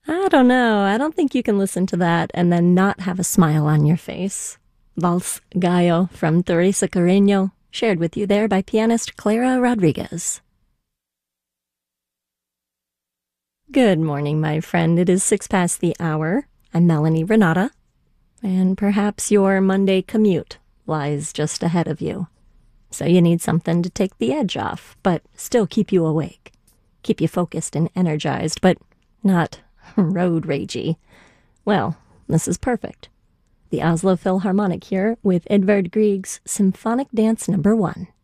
I don't know. I don't think you can listen to that and then not have a smile on your face. Vals Gallo from Teresa Carreño, shared with you there by pianist Clara Rodriguez. Good morning, my friend. It is 6 past the hour. I'm Melanie Renata, and perhaps your Monday commute lies just ahead of you. So you need something to take the edge off, but still keep you awake. Keep you focused and energized, but not road ragey. Well, this is perfect. The Oslo Philharmonic here with Edvard Grieg's Symphonic Dance No. 1.